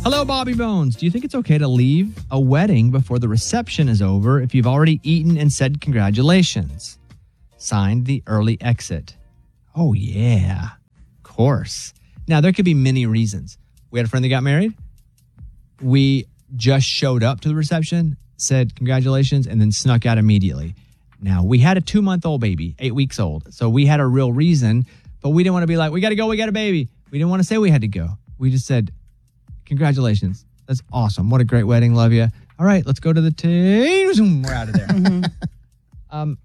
Hello, Bobby Bones. Do you think it's okay to leave a wedding before the reception is over if you've already eaten and said congratulations? Signed, the early exit. Oh, yeah. Of course. Now, there could be many reasons. We had a friend that got married. We just showed up to the reception, said congratulations, and then snuck out immediately. Now, we had a 2-month-old baby, 8 weeks old. So we had a real reason, but we didn't want to be like, we got to go, we got a baby. We didn't want to say we had to go. We just said, congratulations. That's awesome. What a great wedding. Love you. All right, let's go to the teams. We're out of there.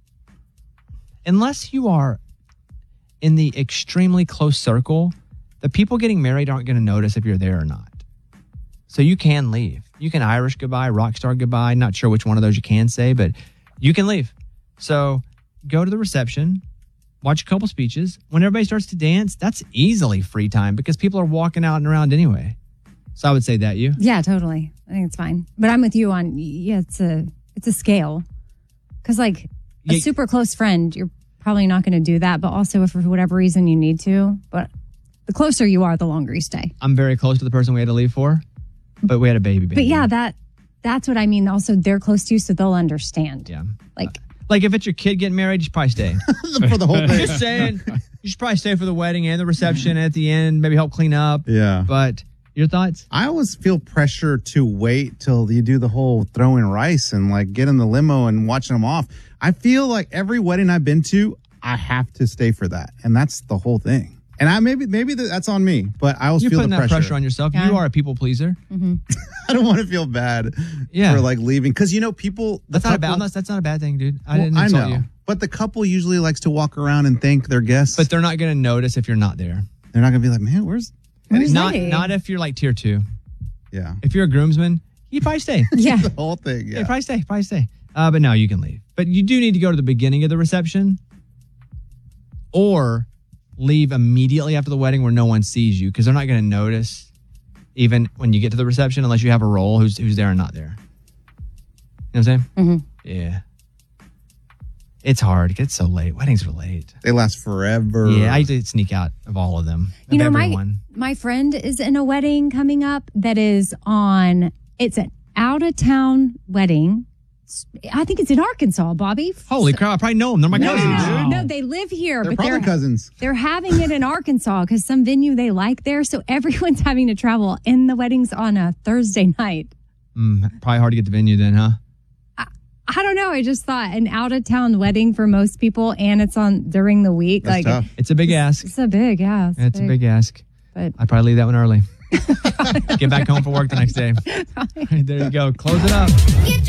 Unless you are in the extremely close circle, the people getting married aren't going to notice if you're there or not. So you can leave. You can Irish goodbye, rock star goodbye. Not sure which one of those you can say, but you can leave. So go to the reception, watch a couple speeches. When everybody starts to dance, that's easily free time because people are walking out and around anyway. So I would say that. You? Yeah, totally. I think it's fine. But I'm with you on, it's a scale. Because like a super close friend, you're probably not going to do that. But also if for whatever reason you need to. But the closer you are, the longer you stay. I'm very close to the person we had to leave for, but we had a baby. But yeah, that's what I mean. Also, they're close to you, so they'll understand. Yeah. Like if it's your kid getting married, you should probably stay. For the whole thing. Just saying, you should probably stay for the wedding and the reception at the end, maybe help clean up. Yeah. But your thoughts? I always feel pressure to wait till you do the whole throwing rice and like get in the limo and watching them off. I feel like every wedding I've been to, I have to stay for that. And that's the whole thing. And maybe that's on me, but I always feel the pressure. You're putting that pressure on yourself. Yeah. You are a people pleaser. Mm-hmm. I don't want to feel bad for like leaving. Because, people... That's not a bad thing, dude. I didn't insult you. But the couple usually likes to walk around and thank their guests. But they're not going to notice if you're not there. They're not going to be like, man, where's not if you're like tier 2. Yeah. If you're a groomsman, you probably stay. Yeah. The whole thing, yeah. Probably stay. But no, you can leave. But you do need to go to the beginning of the reception or leave immediately after the wedding where no one sees you because they're not going to notice even when you get to the reception unless you have a role who's there and not there. You know what I'm saying? Mm-hmm. Yeah. It's hard. It gets so late. Weddings are late. They last forever. Yeah, I did sneak out of all of them. My friend is in a wedding coming up that is it's an out-of-town wedding. I think it's in Arkansas, Bobby. Holy crap, I probably know them. They're my cousins. No, they live here. They're probably cousins. They're having it in Arkansas because some venue they like there. So everyone's having to travel. And the wedding's on a Thursday night. Probably hard to get the venue then, huh? I don't know. I just thought an out-of-town wedding for most people, and it's on during the week. That's tough. It's a big ask. It's a big ask. It's a big ask. But I'd probably leave that one early. Get back home for work the next day. There you go. Close it up.